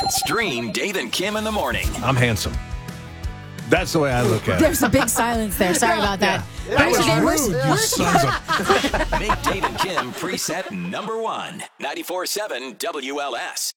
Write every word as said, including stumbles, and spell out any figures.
Stream Dave and Kim in the morning. I'm handsome. That's the way I look at it. There's a big silence there. Sorry about that. That was Again, we're- rude, we're you sons of... Make Dave and Kim preset number one. ninety-four point seven W L S.